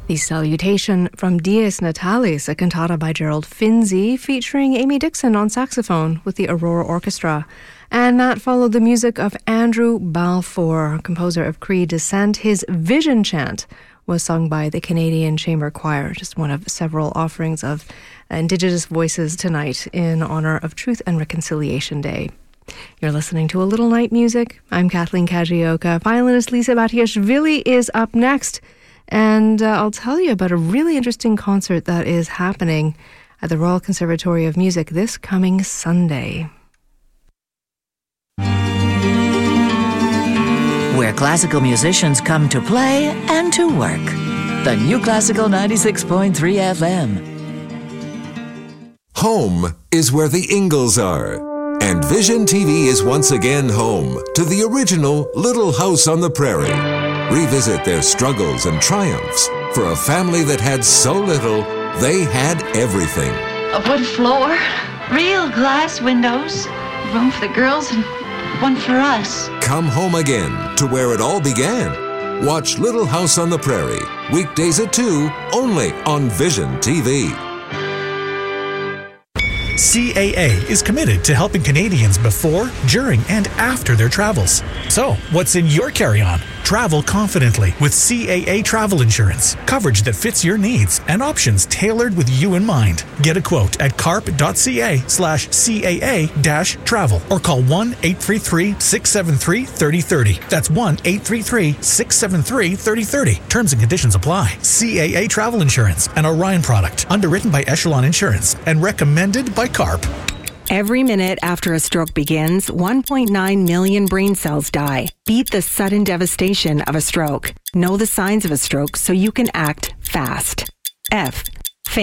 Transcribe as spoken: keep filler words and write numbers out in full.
The Salutation from Dies Natalis, a cantata by Gerald Finzi, featuring Amy Dixon on saxophone with the Aurora Orchestra. And that followed the music of Andrew Balfour, composer of Cree Descent. His Vision Chant was sung by the Canadian Chamber Choir, just one of several offerings of Indigenous voices tonight in honor of Truth and Reconciliation Day. You're listening to A Little Night Music. I'm Kathleen Kajioka. Violinist Lisa Batiashvili is up next. And uh, I'll tell you about a really interesting concert that is happening at the Royal Conservatory of Music this coming Sunday. Where classical musicians come to play and to work. The New Classical ninety-six point three F M. Home is where the Ingalls are. And Vision T V is once again home to the original Little House on the Prairie. Revisit their struggles and triumphs for a family that had so little, they had everything. A wood floor, real glass windows, room for the girls and one for us. Come home again to where it all began. Watch Little House on the Prairie, weekdays at two, only on Vision T V. C A A is committed to helping Canadians before, during, and after their travels. So, what's in your carry-on? Travel confidently with C A A Travel Insurance. Coverage that fits your needs and options tailored with you in mind. Get a quote at carp.ca slash CAA dash travel or call one eight three three, six seven three, three zero three zero. That's one eight three three, six seven three, three zero three zero. Terms and conditions apply. C A A Travel Insurance, an Orion product, underwritten by Echelon Insurance and recommended by CARP. Every minute after a stroke begins, one point nine million brain cells die. Beat the sudden devastation of a stroke. Know the signs of a stroke so you can act fast. F